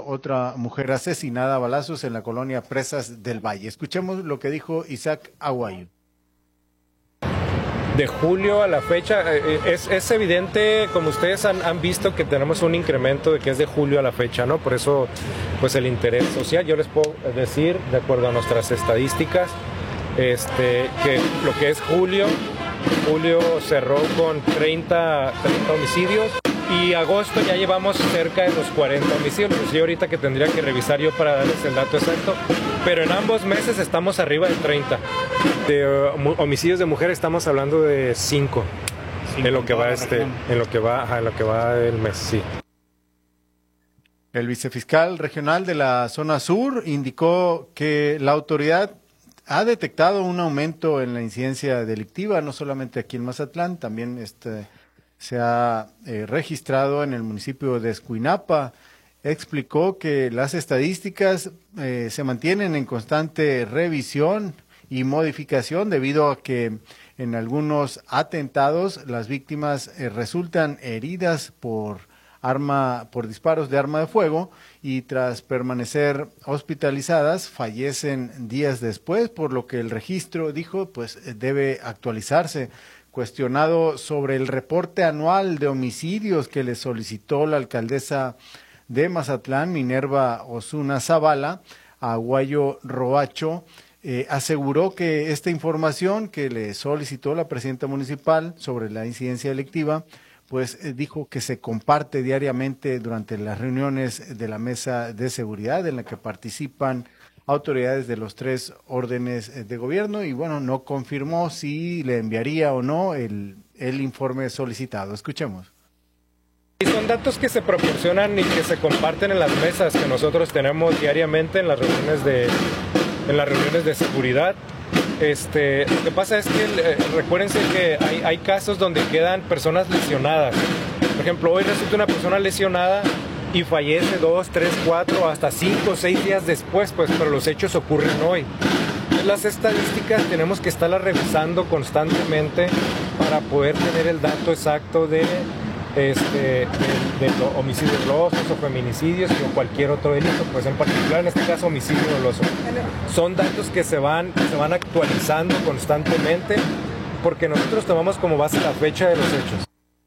otra mujer asesinada a balazos en la colonia Presas del Valle. Escuchemos lo que dijo Isaac Aguayo. De julio a la fecha, es evidente, como ustedes han visto, que tenemos un incremento de que es de julio a la fecha, ¿no? Por eso, pues el interés social, yo les puedo decir, de acuerdo a nuestras estadísticas, que lo que es julio cerró con 30 homicidios y agosto ya llevamos cerca de los 40 homicidios. Yo ahorita que tendría que revisar yo para darles el dato exacto, pero en ambos meses estamos arriba de 30. De homicidios de mujeres estamos hablando de 5 en lo que va en lo que va el mes, sí. El vicefiscal regional de la zona sur indicó que la autoridad ha detectado un aumento en la incidencia delictiva, no solamente aquí en Mazatlán, también se ha registrado en el municipio de Escuinapa. Explicó que las estadísticas se mantienen en constante revisión y modificación debido a que en algunos atentados las víctimas resultan heridas por disparos de arma de fuego y tras permanecer hospitalizadas fallecen días después, por lo que el registro, dijo, pues debe actualizarse. Cuestionado sobre el reporte anual de homicidios que le solicitó la alcaldesa de Mazatlán, Minerva Osuna Zavala, a Aguayo Roacho, aseguró que esta información que le solicitó la presidenta municipal sobre la incidencia delictiva, pues dijo que se comparte diariamente durante las reuniones de la mesa de seguridad en la que participan autoridades de los 3 órdenes de gobierno y bueno, no confirmó si le enviaría o no el informe solicitado. Escuchemos. Y son datos que se proporcionan y que se comparten en las mesas que nosotros tenemos diariamente en las reuniones de seguridad. Lo que pasa es que recuérdense que hay casos donde quedan personas lesionadas. Por ejemplo, hoy resulta una persona lesionada y fallece 2, 3, 4, hasta 5, 6 días después, pues, pero los hechos ocurren hoy. Las estadísticas tenemos que estarlas revisando constantemente para poder tener el dato exacto de homicidios dolosos o feminicidios o cualquier otro delito, pues en particular en este caso homicidio doloso. Son datos que se van actualizando constantemente porque nosotros tomamos como base la fecha de los hechos.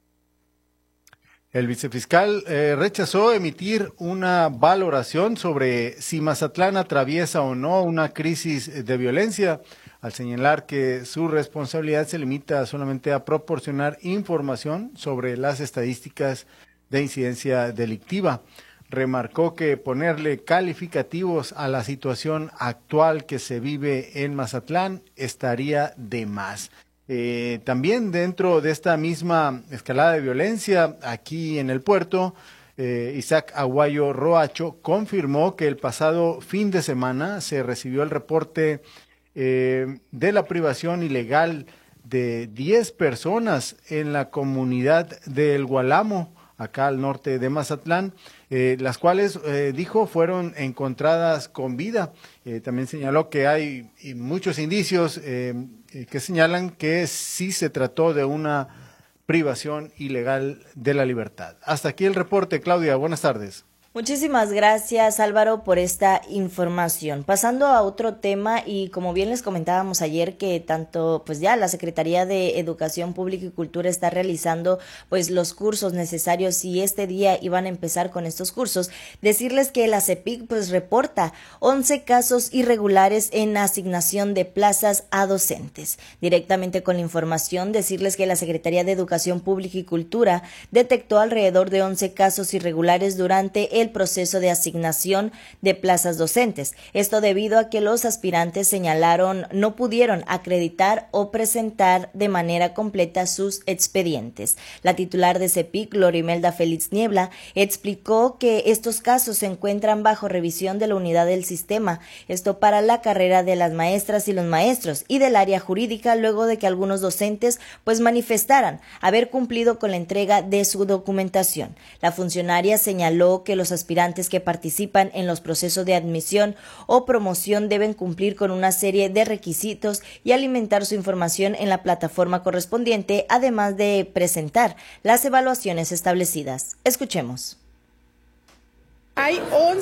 El vicefiscal rechazó emitir una valoración sobre si Mazatlán atraviesa o no una crisis de violencia, al señalar que su responsabilidad se limita solamente a proporcionar información sobre las estadísticas de incidencia delictiva. Remarcó que ponerle calificativos a la situación actual que se vive en Mazatlán estaría de más. También dentro de esta misma escalada de violencia aquí en el puerto, Isaac Aguayo Roacho confirmó que el pasado fin de semana se recibió el reporte de la privación ilegal de 10 personas en la comunidad del Gualamo, acá al norte de Mazatlán, las cuales, dijo, fueron encontradas con vida. También señaló que hay muchos indicios que señalan que sí se trató de una privación ilegal de la libertad. Hasta aquí el reporte, Claudia. Buenas tardes. Muchísimas gracias, Álvaro, por esta información. Pasando a otro tema, y como bien les comentábamos ayer, que tanto pues ya la Secretaría de Educación Pública y Cultura está realizando pues los cursos necesarios y este día iban a empezar con estos cursos, decirles que la CEPIC pues reporta 11 casos irregulares en asignación de plazas a docentes. Directamente con la información, decirles que la Secretaría de Educación Pública y Cultura detectó alrededor de 11 casos irregulares durante el proceso de asignación de plazas docentes. Esto debido a que los aspirantes señalaron no pudieron acreditar o presentar de manera completa sus expedientes. La titular de CEPIC, Glorimelda Félix Niebla, explicó que estos casos se encuentran bajo revisión de la unidad del sistema, esto para la carrera de las maestras y los maestros y del área jurídica, luego de que algunos docentes pues manifestaran haber cumplido con la entrega de su documentación. La funcionaria señaló que los aspirantes que participan en los procesos de admisión o promoción deben cumplir con una serie de requisitos y alimentar su información en la plataforma correspondiente, además de presentar las evaluaciones establecidas. Escuchemos. Hay 11